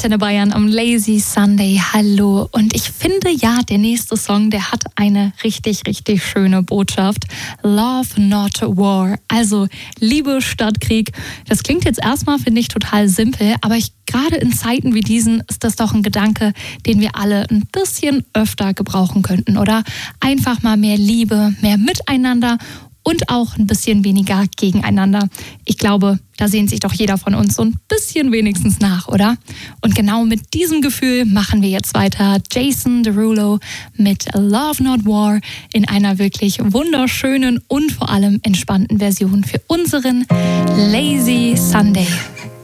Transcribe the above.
Antenne Bayern am Lazy Sunday. Hallo. Und ich finde ja, der nächste Song, der hat eine richtig, richtig schöne Botschaft. Love Not War. Also Liebe statt Krieg. Das klingt jetzt erstmal, finde ich, total simpel, aber gerade in Zeiten wie diesen ist das doch ein Gedanke, den wir alle ein bisschen öfter gebrauchen könnten, oder? Einfach mal mehr Liebe, mehr Miteinander und auch ein bisschen weniger gegeneinander. Ich glaube, da sehnt sich doch jeder von uns so ein bisschen wenigstens nach, oder? Und genau mit diesem Gefühl machen wir jetzt weiter. Jason Derulo mit Love Not War in einer wirklich wunderschönen und vor allem entspannten Version für unseren Lazy Sunday.